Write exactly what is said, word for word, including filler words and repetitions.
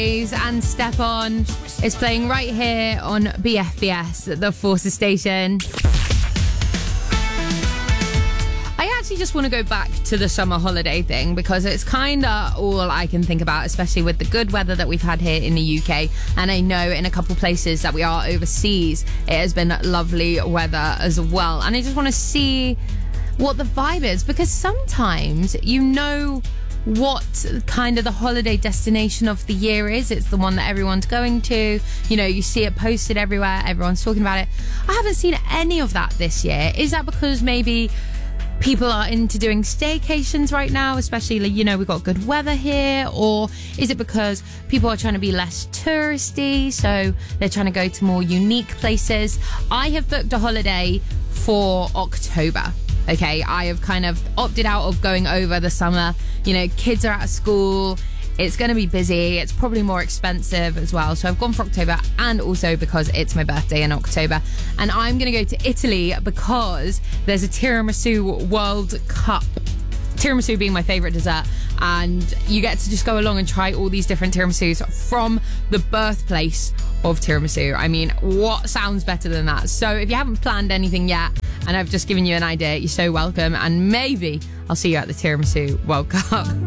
Holidays and Step On is playing right here on B F B S, the Forces station. I actually just want to go back to the summer holiday thing because it's kind of all I can think about, especially with the good weather that we've had here in the U K. And I know in a couple places that we are overseas, it has been lovely weather as well. And I just want to see what the vibe is, because sometimes you know what kind of the holiday destination of the year is. It's the one that everyone's going to. You know, you see it posted everywhere. Everyone's talking about it. I haven't seen any of that this year. Is that because maybe people are into doing staycations right now, especially, you know, we've got good weather here? Or is it because people are trying to be less touristy, so they're trying to go to more unique places? I have booked a holiday for October. Okay, I have kind of opted out of going over the summer. You know, kids are out of school. It's going to be busy. It's probably more expensive as well. So I've gone for October, and also because it's my birthday in October. And I'm going to go to Italy because there's a tiramisu World Cup. Tiramisu being my favourite dessert. And you get to just go along and try all these different tiramisus from the birthplace of tiramisu. I mean, what sounds better than that? So if you haven't planned anything yet, and I've just given you an idea, you're so welcome. And maybe I'll see you at the Tiramisu World Cup.